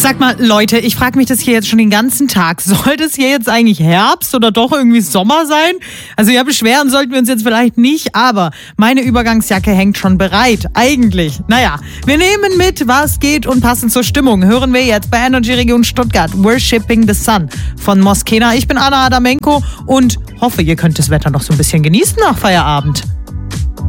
Sag mal, Leute, ich frage mich das hier jetzt schon den ganzen Tag. Soll das hier jetzt eigentlich Herbst oder doch irgendwie Sommer sein? Also ja, beschweren sollten wir uns jetzt vielleicht nicht, aber meine Übergangsjacke hängt schon bereit. Eigentlich. Naja, wir nehmen mit, was geht und passend zur Stimmung hören wir jetzt bei Energy Region Stuttgart Worshipping the Sun von Moskena. Ich bin Anna Adamenko und hoffe, ihr könnt das Wetter noch so ein bisschen genießen nach Feierabend.